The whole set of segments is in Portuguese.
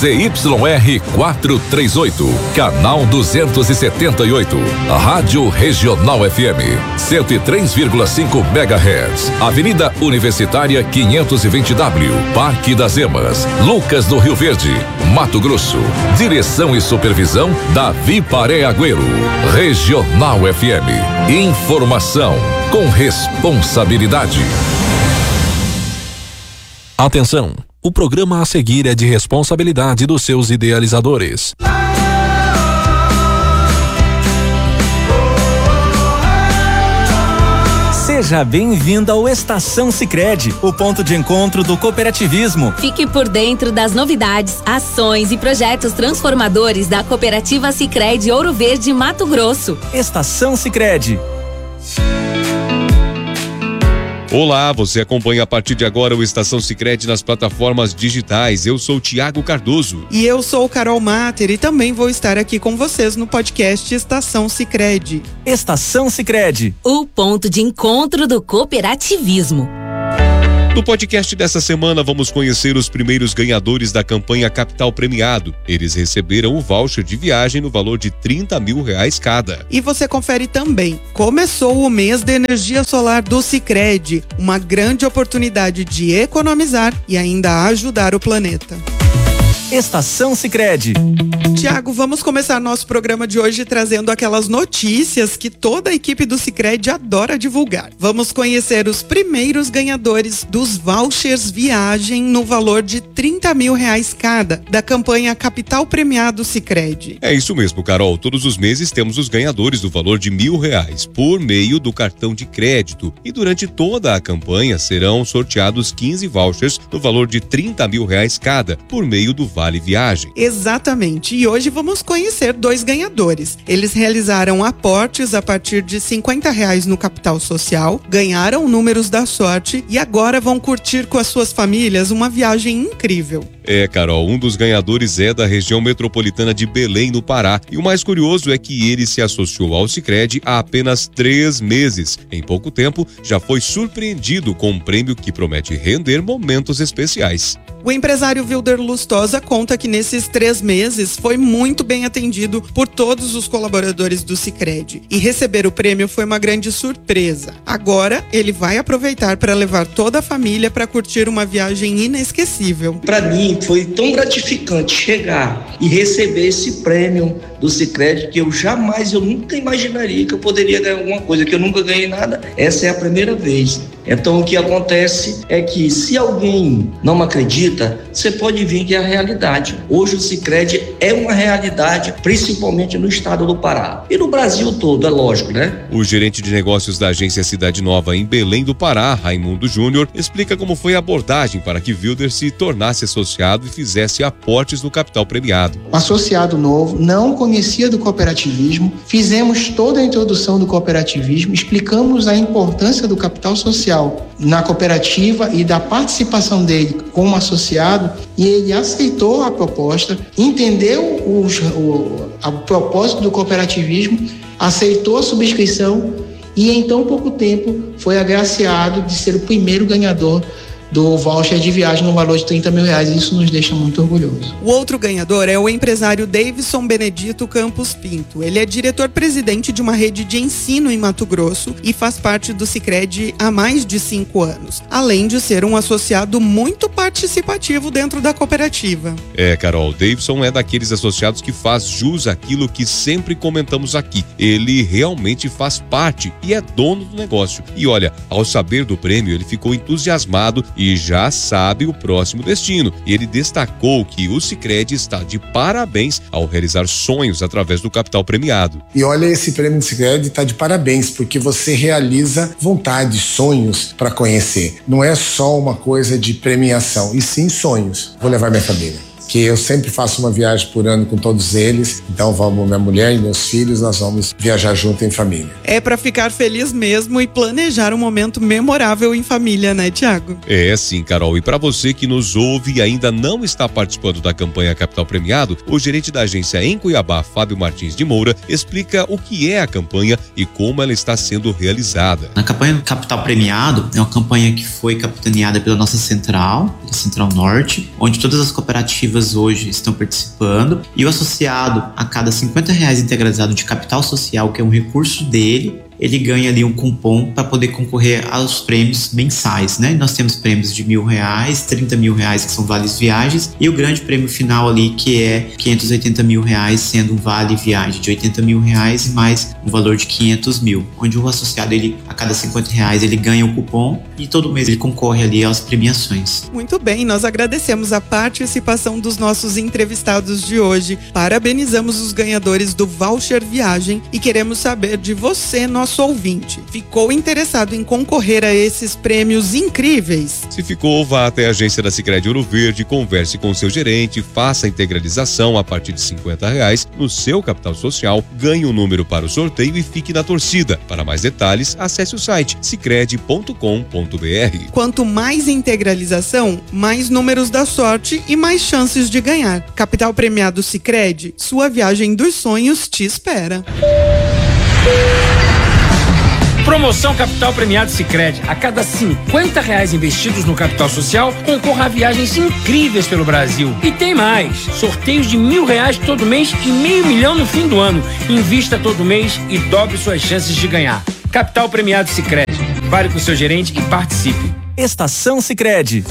ZYR 438, canal 278, Rádio Regional FM, 103,5 MHz, Avenida Universitária 520W, Parque das Emas, Lucas do Rio Verde, Mato Grosso. Direção e supervisão Davi Paré Agüero. Regional FM, informação com responsabilidade. Atenção, o programa a seguir é de responsabilidade dos seus idealizadores. Seja bem-vindo ao Estação Sicredi, o ponto de encontro do cooperativismo. Fique por dentro das novidades, ações e projetos transformadores da Cooperativa Sicredi Ouro Verde, Mato Grosso. Estação Sicredi. Olá, você acompanha a partir de agora o Estação Sicredi nas plataformas digitais. Eu sou Tiago Cardoso. E eu sou Carol Mater e também vou estar aqui com vocês no podcast Estação Sicredi. Estação Sicredi, o ponto de encontro do cooperativismo. No podcast dessa semana, vamos conhecer os primeiros ganhadores da campanha Capital Premiado. Eles receberam o voucher de viagem no valor de R$30 mil cada. E você confere também. Começou o mês de energia solar do Sicredi, uma grande oportunidade de economizar e ainda ajudar o planeta. Estação Sicredi. Tiago, vamos começar nosso programa de hoje trazendo aquelas notícias que toda a equipe do Sicredi adora divulgar. Vamos conhecer os primeiros ganhadores dos vouchers viagem no valor de R$30 mil cada, da campanha Capital Premiado Sicredi. É isso mesmo, Carol. Todos os meses temos os ganhadores do valor de R$1.000 por meio do cartão de crédito. E durante toda a campanha serão sorteados 15 vouchers no valor de R$30 mil cada, por meio do Vale Viagem. Exatamente. E hoje vamos conhecer 2 ganhadores. Eles realizaram aportes a partir de R$50 no capital social, ganharam números da sorte e agora vão curtir com as suas famílias uma viagem incrível. É, Carol, um dos ganhadores é da região metropolitana de Belém, no Pará. E o mais curioso é que ele se associou ao Sicredi há apenas 3 meses. Em pouco tempo, já foi surpreendido com um prêmio que promete render momentos especiais. O empresário Wilder Lustosa conta que nesses 3 meses foi muito bem atendido por todos os colaboradores do Sicredi. E receber o prêmio foi uma grande surpresa. Agora, ele vai aproveitar para levar toda a família para curtir uma viagem inesquecível. Para mim, foi tão gratificante chegar e receber esse prêmio do Sicredi que eu nunca imaginaria que eu poderia ganhar alguma coisa, que eu nunca ganhei nada. Essa é a primeira vez. Então, o que acontece é que se alguém não acredita, você pode vir que é a realidade. Hoje o Sicredi é uma realidade, principalmente no estado do Pará. E no Brasil todo, é lógico, né? O gerente de negócios da agência Cidade Nova em Belém do Pará, Raimundo Júnior, explica como foi a abordagem para que Wilder se tornasse associado e fizesse aportes no capital premiado. Um associado novo, não conhecia do cooperativismo, fizemos toda a introdução do cooperativismo, explicamos a importância do capital social na cooperativa e da participação dele como associado, e ele aceitou a proposta, entendeu o propósito do cooperativismo, aceitou a subscrição e em tão pouco tempo foi agraciado de ser o primeiro ganhador do voucher de viagem no valor de R$30 mil. Isso nos deixa muito orgulhosos. O outro ganhador é o empresário Davidson Benedito Campos Pinto. Ele é diretor-presidente de uma rede de ensino em Mato Grosso e faz parte do Sicredi há mais de 5 anos, além de ser um associado muito participativo dentro da cooperativa. É, Carol, Davidson é daqueles associados que faz jus àquilo que sempre comentamos aqui. Ele realmente faz parte e é dono do negócio. E olha, ao saber do prêmio, ele ficou entusiasmado e já sabe o próximo destino. E ele destacou que o Sicredi está de parabéns ao realizar sonhos através do capital premiado. E olha, esse prêmio do Sicredi está de parabéns, porque você realiza vontades, sonhos para conhecer. Não é só uma coisa de premiação, e sim sonhos. Vou levar minha família, que eu sempre faço uma viagem por ano com todos eles. Então vamos, minha mulher e meus filhos, nós vamos viajar junto em família. É para ficar feliz mesmo e planejar um momento memorável em família, né, Tiago? É sim, Carol. E para você que nos ouve e ainda não está participando da campanha Capital Premiado, o gerente da agência em Cuiabá, Fábio Martins de Moura, explica o que é a campanha e como ela está sendo realizada. A campanha Capital Premiado é uma campanha que foi capitaneada pela nossa central, a Central Norte, onde todas as cooperativas cooperativas hoje estão participando, e o associado, a cada R$50 integralizado de capital social, que é um recurso dele, ele ganha ali um cupom para poder concorrer aos prêmios mensais, né? Nós temos prêmios de R$1.000, R$30.000 que são vales viagens, e o grande prêmio final ali que é R$580.000, sendo um vale viagem de R$80.000 mais um valor de R$500.000, onde o associado, ele, a cada R$50 ele ganha o cupom e todo mês ele concorre ali às premiações. Muito bem, nós agradecemos a participação dos nossos entrevistados de hoje, parabenizamos os ganhadores do Voucher Viagem e queremos saber de você, nosso ouvinte. Ficou interessado em concorrer a esses prêmios incríveis? Se ficou, vá até a agência da Sicredi Ouro Verde, converse com seu gerente, faça a integralização a partir de R$50 no seu capital social, ganhe um número para o sorteio e fique na torcida. Para mais detalhes, acesse o site sicredi.com.br. Quanto mais integralização, mais números da sorte e mais chances de ganhar. Capital Premiado Sicredi, sua viagem dos sonhos te espera. Promoção Capital Premiado Sicredi. A cada R$50 investidos no capital social, concorra a viagens incríveis pelo Brasil. E tem mais, sorteios de R$1.000 todo mês e R$500 mil no fim do ano. Invista todo mês e dobre suas chances de ganhar. Capital Premiado Sicredi. Fale com seu gerente e participe. Estação Sicredi.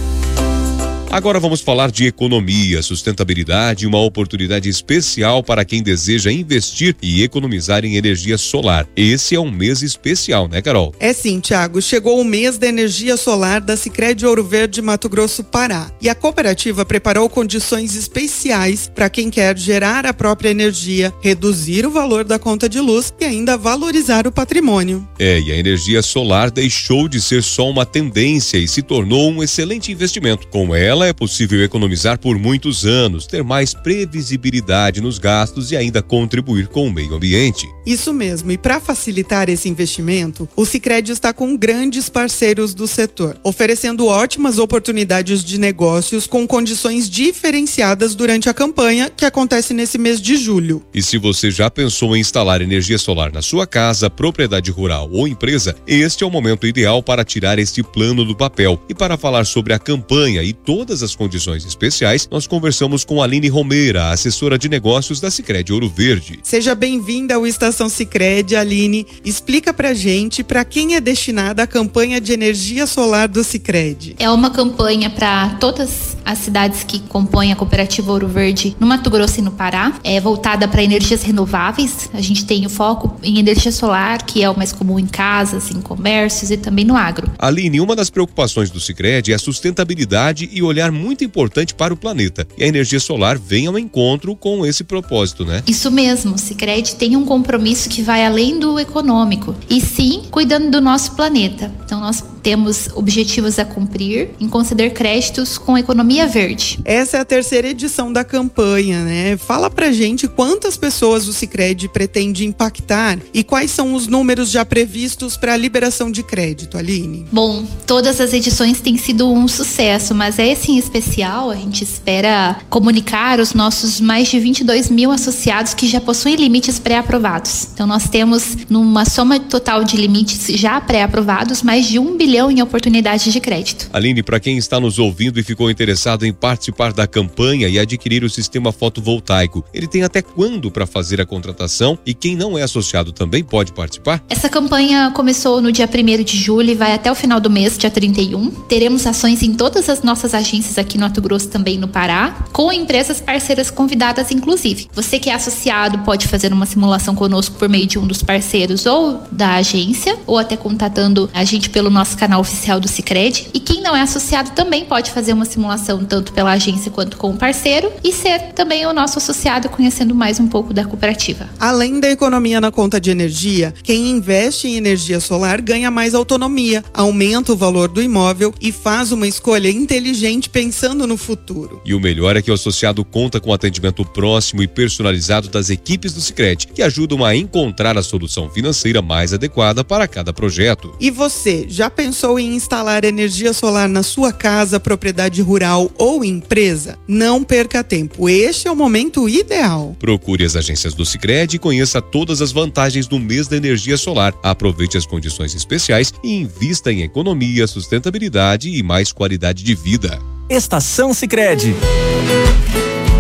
Agora vamos falar de economia, sustentabilidade e uma oportunidade especial para quem deseja investir e economizar em energia solar. Esse é um mês especial, né, Carol? É sim, Thiago. Chegou o mês da energia solar da Sicredi Ouro Verde, Mato Grosso, Pará. E a cooperativa preparou condições especiais para quem quer gerar a própria energia, reduzir o valor da conta de luz e ainda valorizar o patrimônio. E a energia solar deixou de ser só uma tendência e se tornou um excelente investimento. Com ela, é possível economizar por muitos anos, ter mais previsibilidade nos gastos e ainda contribuir com o meio ambiente. Isso mesmo, e para facilitar esse investimento, o Sicredi está com grandes parceiros do setor, oferecendo ótimas oportunidades de negócios com condições diferenciadas durante a campanha que acontece nesse mês de julho. E se você já pensou em instalar energia solar na sua casa, propriedade rural ou empresa, este é o momento ideal para tirar este plano do papel. E para falar sobre a campanha e todas as condições especiais, nós conversamos com Aline Romeira, assessora de negócios da Sicredi Ouro Verde. Seja bem-vinda ao Estação Sicredi, Aline. Explica pra gente para quem é destinada a campanha de energia solar do Sicredi. É uma campanha para todas as cidades que compõem a cooperativa Ouro Verde no Mato Grosso e no Pará. É voltada para energias renováveis. A gente tem o foco em energia solar, que é o mais comum em casas, em comércios e também no agro. Aline, uma das preocupações do Sicredi é a sustentabilidade e olhar muito importante para o planeta. E a energia solar vem ao encontro com esse propósito, né? Isso mesmo, o Sicredi tem um compromisso que vai além do econômico e sim cuidando do nosso planeta. Então nós temos objetivos a cumprir em conceder créditos com economia verde. Essa é a terceira edição da campanha, né? Fala pra gente quantas pessoas o Sicredi pretende impactar e quais são os números já previstos para a liberação de crédito, Aline. Bom, todas as edições têm sido um sucesso, mas esse em especial a gente espera comunicar os nossos mais de 22 mil associados que já possuem limites pré-aprovados. Então nós temos, numa soma total de limites já pré-aprovados, mais de 1 bilhão em oportunidades de crédito. Aline, para quem está nos ouvindo e ficou interessado em participar da campanha e adquirir o sistema fotovoltaico, ele tem até quando para fazer a contratação e quem não é associado também pode participar? Essa campanha começou no dia 1º de julho e vai até o final do mês, dia 31. Teremos ações em todas as nossas agências aqui no Mato Grosso, também no Pará, com empresas parceiras convidadas inclusive. Você que é associado pode fazer uma simulação conosco por meio de um dos parceiros ou da agência, ou até contatando a gente pelo nosso canal oficial do Sicredi. E quem não é associado também pode fazer uma simulação tanto pela agência quanto com o parceiro e ser também o nosso associado, conhecendo mais um pouco da cooperativa. Além da economia na conta de energia, quem investe em energia solar ganha mais autonomia, aumenta o valor do imóvel e faz uma escolha inteligente pensando no futuro. E o melhor é que o associado conta com atendimento próximo e personalizado das equipes do Sicredi, que ajudam a encontrar a solução financeira mais adequada para cada projeto. E você, já pensou em instalar energia solar na sua casa, propriedade rural ou empresa? Não perca tempo, este é o momento ideal. Procure as agências do Sicredi e conheça todas as vantagens do mês da energia solar. Aproveite as condições especiais e invista em economia, sustentabilidade e mais qualidade de vida. Estação Sicredi.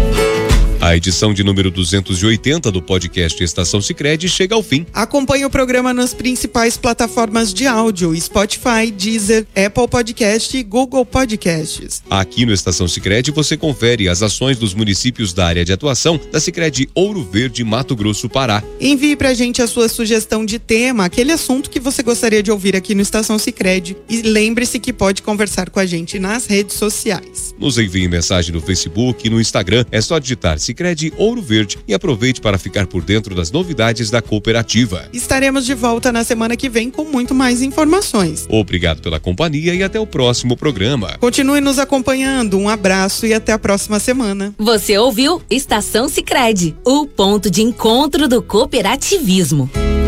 A edição de número 280 do podcast Estação Sicredi chega ao fim. Acompanhe o programa nas principais plataformas de áudio: Spotify, Deezer, Apple Podcast e Google Podcasts. Aqui no Estação Sicredi você confere as ações dos municípios da área de atuação da Sicredi Ouro Verde, Mato Grosso, Pará. Envie pra gente a sua sugestão de tema, aquele assunto que você gostaria de ouvir aqui no Estação Sicredi. E lembre-se que pode conversar com a gente nas redes sociais. Nos envie mensagem no Facebook e no Instagram. É só digitar Sicredi Ouro Verde e aproveite para ficar por dentro das novidades da cooperativa. Estaremos de volta na semana que vem com muito mais informações. Obrigado pela companhia e até o próximo programa. Continue nos acompanhando. Um abraço e até a próxima semana. Você ouviu Estação Sicredi, o ponto de encontro do cooperativismo.